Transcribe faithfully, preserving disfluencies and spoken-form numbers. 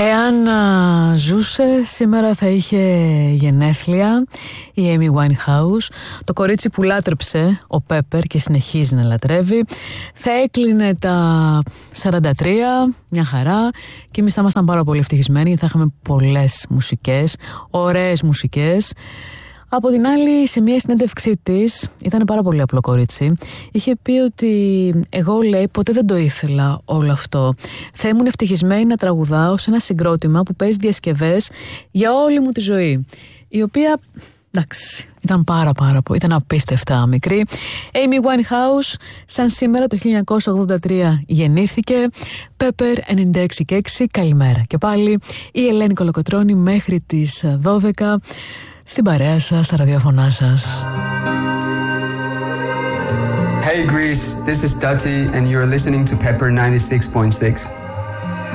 Εάν α, ζούσε, σήμερα θα είχε γενέθλια η Amy Winehouse, το κορίτσι που λάτρεψε ο Πέπερ και συνεχίζει να λατρεύει. Θα έκλεινε τα σαράντα τρία, μια χαρά, και εμείς θα ήμασταν πάρα πολύ ευτυχισμένοι γιατί θα είχαμε πολλές μουσικές, ωραίες μουσικές. Από την άλλη, σε μια συνέντευξή της, ήταν πάρα πολύ απλό κορίτσι, είχε πει ότι εγώ, λέει, ποτέ δεν το ήθελα όλο αυτό. Θα ήμουν ευτυχισμένη να τραγουδάω σε ένα συγκρότημα που παίζει διασκευές για όλη μου τη ζωή. Η οποία, εντάξει, ήταν πάρα πάρα πολύ, ήταν απίστευτα μικρή. Amy Winehouse, σαν σήμερα το χίλια εννιακόσια ογδόντα τρία γεννήθηκε. Pepper ενενήντα έξι και έξι, καλημέρα. Και πάλι η Ελένη Κολοκοτρώνη μέχρι τις δώδεκα. Στην παρέα σας, στα ραδιόφωνά σας. Hey Greece, this is Dati and you're listening to Pepper ninety-six point six.